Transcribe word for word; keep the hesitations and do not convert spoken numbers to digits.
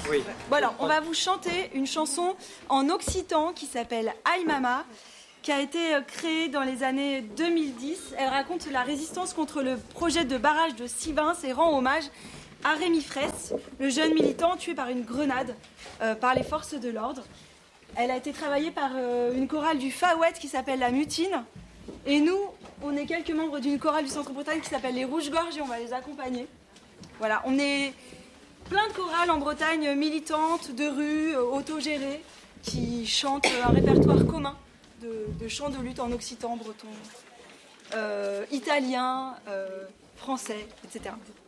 Oui. Voilà, on va vous chanter une chanson en occitan qui s'appelle Aïe Mama, qui a été créée dans les années deux mille dix. Elle raconte la résistance contre le projet de barrage de Sivins et rend hommage à Rémi Fraisse, le jeune militant tué par une grenade euh, par les forces de l'ordre. Elle a été travaillée par euh, une chorale du Fawet qui s'appelle La Mutine. Et nous, on est quelques membres d'une chorale du Centre-Bretagne qui s'appelle les Rouges-Gorges et on va les accompagner. Voilà, on est plein de chorales en Bretagne militantes, de rue, euh, autogérées, qui chantent un répertoire commun de, de chants de lutte en occitan, breton, euh, italien, euh, français, et cetera.